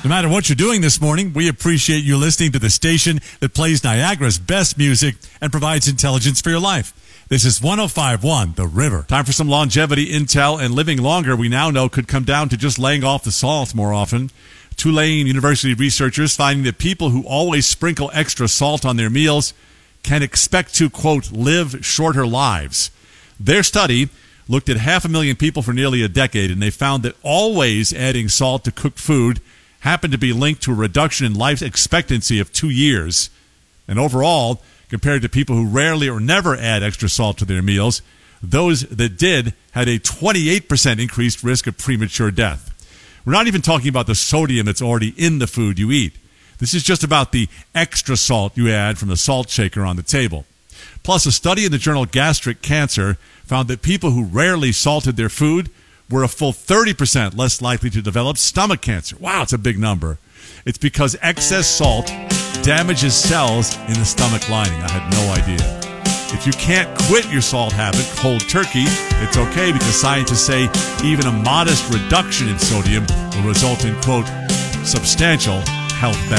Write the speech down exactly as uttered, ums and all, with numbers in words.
No matter what you're doing this morning, we appreciate you listening to the station that plays Niagara's best music and provides intelligence for your life. This is one oh five point one The River. Time for some longevity intel, and living longer, we now know, could come down to just laying off the salt more often. Tulane University researchers finding that people who always sprinkle extra salt on their meals can expect to, quote, live shorter lives. Their study looked at half a million people for nearly a decade, and they found that always adding salt to cooked food happened to be linked to a reduction in life expectancy of two years. And overall, compared to people who rarely or never add extra salt to their meals, those that did had a twenty-eight percent increased risk of premature death. We're not even talking about the sodium that's already in the food you eat. This is just about the extra salt you add from the salt shaker on the table. Plus, a study in the journal Gastric Cancer found that people who rarely salted their food were a full thirty percent less likely to develop stomach cancer. Wow, it's a big number. It's because excess salt damages cells in the stomach lining. I had no idea. If you can't quit your salt habit cold turkey, it's okay, because scientists say even a modest reduction in sodium will result in, quote, substantial health benefits.